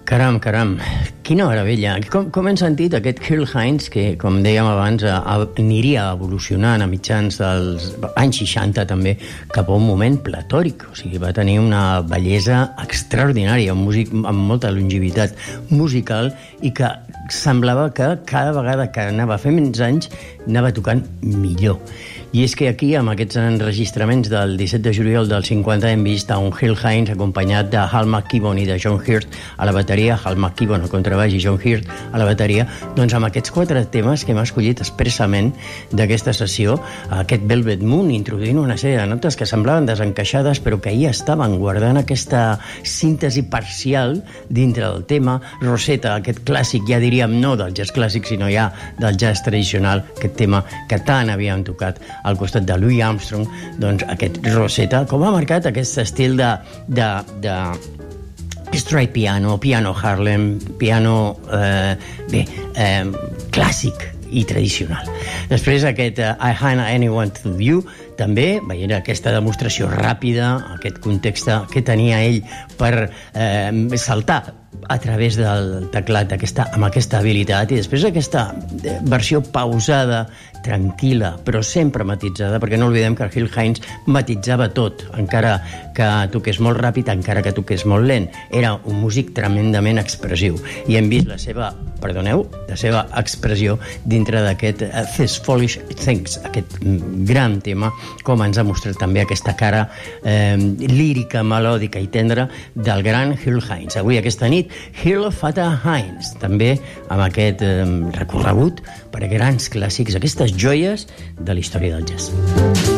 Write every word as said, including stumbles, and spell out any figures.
Caram, caram, quina meravella. Com, com hem sentit aquest Earl Hines, que, com dèiem abans, a, a, aniria evolucionant a mitjans dels anys seixanta també cap a un moment platòric. O sigui, va tenir una bellesa extraordinària, un músic amb molta longevitat musical i que semblava que cada vegada que anava a fer menys anys anava tocant millor. I és que aquí, amb aquests enregistraments del disset de juliol del cinquanta, hem vist a un Earl Hines acompanyat de Hal McKibben i de John Hurt a la bateria, Hal McKibben al contrabaix i John Hurt a la bateria, doncs amb aquests quatre temes que hem escollit expressament d'aquesta sessió, aquest Velvet Moon, introduint una sèrie de notes que semblaven desencaixades però que hi estaven guardant aquesta síntesi parcial dintre del tema. Rosetta, aquest clàssic, ja diríem no del jazz clàssic, sinó ja del jazz tradicional, aquest tema que tant havíem tocat al costat de Louis Armstrong, doncs aquest Rosetta, com ha marcat aquest estil de, de, de straight piano, piano Harlem, piano eh, bé, eh, clàssic i tradicional. Després aquest uh, I Hand Anyone to You, també veient aquesta demostració ràpida, aquest context que tenia ell per eh, saltar a través del teclat aquesta, amb aquesta habilitat, i després aquesta versió pausada, tranquil·la, però sempre matitzada, perquè no oblidem que el Earl Hines matitzava tot, encara que toqués molt ràpid, encara que toqués molt lent. Era un músic tremendament expressiu, i hem vist la seva, perdoneu, la seva expressió dintre d'aquest uh, These Foolish Things, aquest gran tema, com ens ha mostrat també aquesta cara eh, lírica, melòdica i tendra del gran Earl Hines. Avui, aquesta nit, Earl Fata Hines, també amb aquest eh, recorregut per a grans clàssics, aquestes joies de la història del jazz.